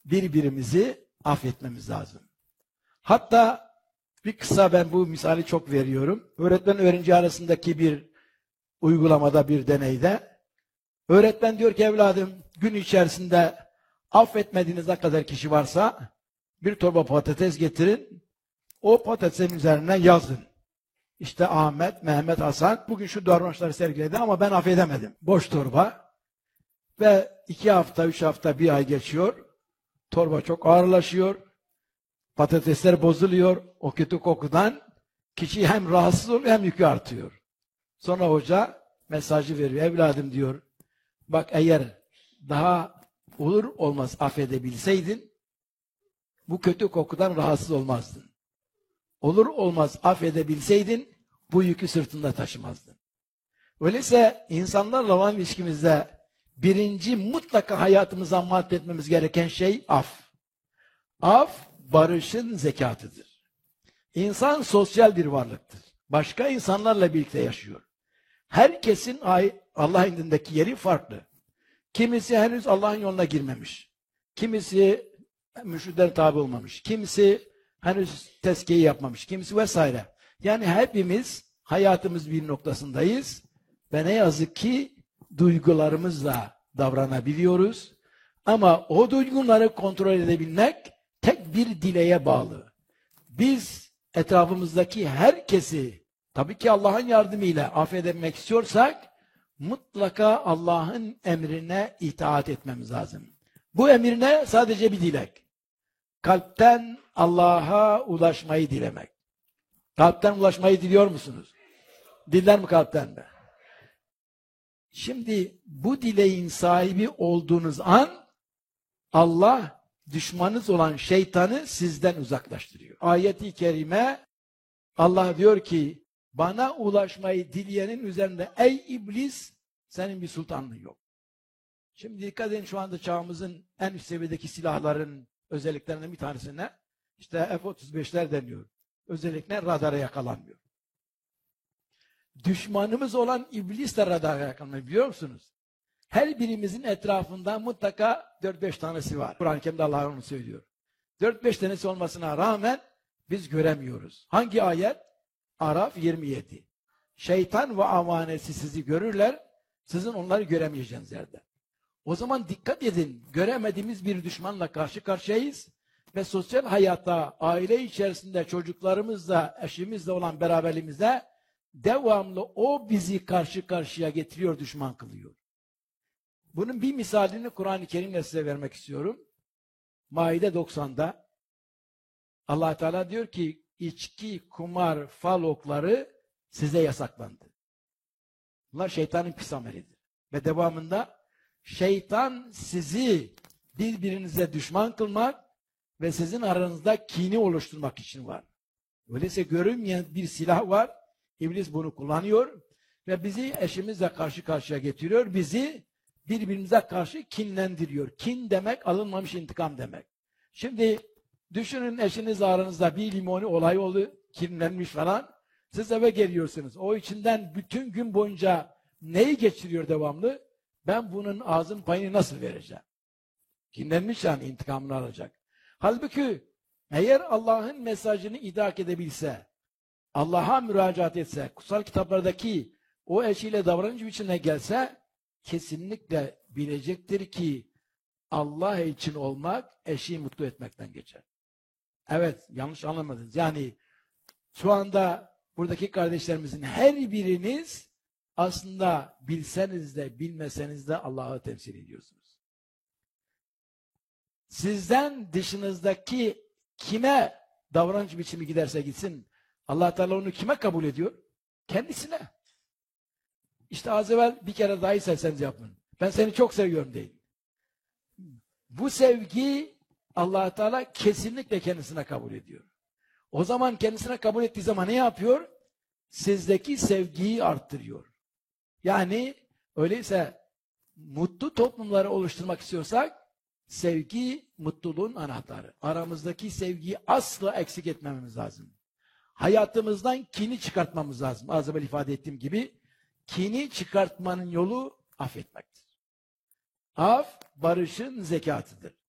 birbirimizi affetmemiz lazım. Hatta bir kısa ben bu misali çok veriyorum. Öğretmen öğrenci arasındaki bir uygulamada, bir deneyde öğretmen diyor ki evladım gün içerisinde affetmediğiniz ne kadar kişi varsa bir torba patates getirin. O patatesin üzerine yazın. İşte Ahmet, Mehmet, Hasan bugün şu davranışları sergiledi ama ben affedemedim. Boş torba. Ve 2 hafta, 3 hafta, 1 ay geçiyor. Torba çok ağırlaşıyor. Patatesler bozuluyor. O kötü kokudan kişi hem rahatsız oluyor hem yükü artıyor. Sonra hoca mesajı veriyor. Evladım diyor, bak eğer daha olur olmaz affedebilseydin bu kötü kokudan rahatsız olmazdın. Olur olmaz affedebilseydin bu yükü sırtında taşımazdın. Öyleyse insanlarla olan ilişkimizde birinci mutlaka hayatımıza mahvetmemiz gereken şey af. Af barışın zekatıdır. İnsan sosyal bir varlıktır. Başka insanlarla birlikte yaşıyor. Herkesin Allah indindeki yeri farklı. Kimisi henüz Allah'ın yoluna girmemiş. Kimisi mürşidlere tabi olmamış. Kimisi henüz tezkiye yapmamış. Kimisi vesaire. Yani hepimiz hayatımız bir noktasındayız. Ve ne yazık ki duygularımızla davranabiliyoruz. Ama o duyguları kontrol edebilmek tek bir dileğe bağlı. Biz etrafımızdaki herkesi tabii ki Allah'ın yardımıyla affedebilmek istiyorsak mutlaka Allah'ın emrine itaat etmemiz lazım. Bu emrine sadece bir dilek. Kalpten Allah'a ulaşmayı dilemek. Kalpten ulaşmayı diliyor musunuz? Diller mi kalpten mi? Şimdi bu dileğin sahibi olduğunuz an Allah düşmanınız olan şeytanı sizden uzaklaştırıyor. Ayet-i kerime Allah diyor ki bana ulaşmayı dileyenin üzerinde ey iblis senin bir sultanlığın yok. Şimdi dikkat edin şu anda çağımızın en üst seviyedeki silahların özelliklerinden bir tanesine işte F-35'ler deniyor. Özellikle radara yakalanmıyor. Düşmanımız olan iblis de radara yakalanmıyor biliyor musunuz? Her birimizin etrafında mutlaka 4-5 tanesi var. Kur'an-ı Kerim'de Allah onu söylüyor. 4-5 tanesi olmasına rağmen biz göremiyoruz. Hangi ayet? Araf 27. Şeytan ve avanesi sizi görürler, sizin onları göremeyeceğiniz yerde. O zaman dikkat edin, göremediğimiz bir düşmanla karşı karşıyayız ve sosyal hayatta, aile içerisinde çocuklarımızla, eşimizle olan beraberliğimizde devamlı o bizi karşı karşıya getiriyor, düşman kılıyor. Bunun bir misalini Kur'an-ı Kerim'le size vermek istiyorum. Maide 90'da Allah Teala diyor ki içki, kumar, fal okları size yasaklandı. Bunlar şeytanın pis amelidir. Ve devamında şeytan sizi birbirinize düşman kılmak ve sizin aranızda kini oluşturmak için var. Öyleyse görünmeyen bir silah var. İblis bunu kullanıyor ve bizi eşimizle karşı karşıya getiriyor. Bizi birbirimize karşı kinlendiriyor. Kin demek alınmamış intikam demek. Şimdi düşünün eşiniz aranızda bir limoni olay oldu, kinlenmiş falan. Siz eve geliyorsunuz. O içinden bütün gün boyunca neyi geçiriyor devamlı? Ben bunun ağzın payını nasıl vereceğim? Kinlenmiş yani intikamını alacak. Halbuki eğer Allah'ın mesajını idrak edebilse, Allah'a müracaat etse, kutsal kitaplardaki o eşiyle davranış biçimine gelse, kesinlikle bilecektir ki Allah için olmak eşi mutlu etmekten geçer. Evet, yanlış anlamadınız. Yani şu anda buradaki kardeşlerimizin her biriniz aslında bilseniz de bilmeseniz de Allah'ı temsil ediyorsunuz. Sizden dışınızdaki kime davranış biçimi giderse gitsin, Allah Teala onu kime kabul ediyor? Kendisine. İşte az evvel bir kere daha isterseniz yapın. Ben seni çok seviyorum deyin. Bu sevgi Allah Teala kesinlikle kendisine kabul ediyor. O zaman kendisine kabul ettiği zaman ne yapıyor? Sizdeki sevgiyi arttırıyor. Yani öyleyse mutlu toplumları oluşturmak istiyorsak sevgi mutluluğun anahtarı. Aramızdaki sevgiyi asla eksik etmememiz lazım. Hayatımızdan kini çıkartmamız lazım. Az evvel ifade ettiğim gibi kini çıkartmanın yolu affetmektir. Af barışın zekatıdır.